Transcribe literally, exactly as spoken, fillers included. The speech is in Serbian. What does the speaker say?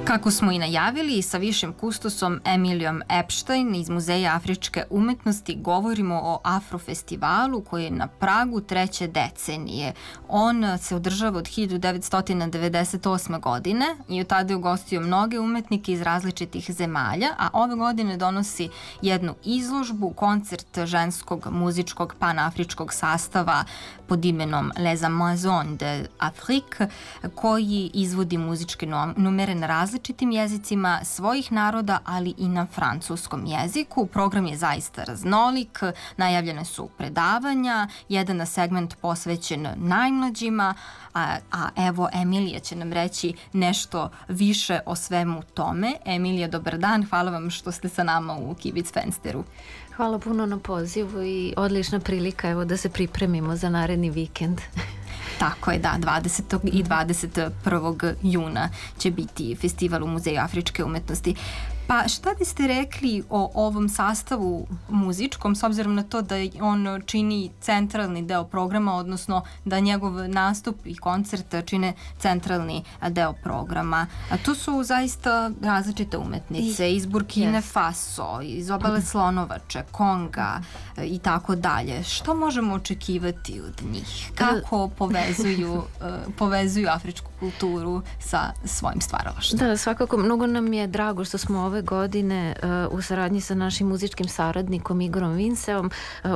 Kako smo i najavili, sa višim kustosom Emilijom Epstein iz Muzeja afričke umetnosti govorimo o Afrofestivalu koji je na pragu treće decenije. On se održava od hiljadu devetsto devedeset osme. godine i od tada je ugostio mnoge umetnike iz različitih zemalja, a ove godine donosi jednu izložbu, koncert ženskog muzičkog panafričkog sastava pod imenom Les Amazones de Afrique, koji izvodi muzičke numere na različitim jezicima svojih naroda, ali i na francuskom jeziku. Program je zaista raznolik, najavljene su predavanja, jedan segment posvećen najmlađima, a, a evo Emilija će nam reći nešto više o svemu tome. Emilija, dobar dan, hvala vam što ste sa nama u Kibicfensteru. Hvala puno na pozivu i odlična prilika evo da se pripremimo za naredni vikend. Tako je, da, dvadesetog i dvadeset prvog juna će biti festival u Muzeju afričke umetnosti. Pa šta biste rekli o ovom sastavu muzičkom, s obzirom na to da on čini centralni deo programa, odnosno da njegov nastup i koncert čine centralni deo programa? A to su zaista različite umetnice iz Burkine Faso, iz obale Slonovače, Konga i tako dalje. Što možemo očekivati od njih? Kako povezuju, povezuju afričku kulturu sa svojim stvaralaštvom? Da, svakako, mnogo nam je drago što smo ove godine uh, u saradnji sa našim muzičkim saradnikom Igorom Vinceom uh,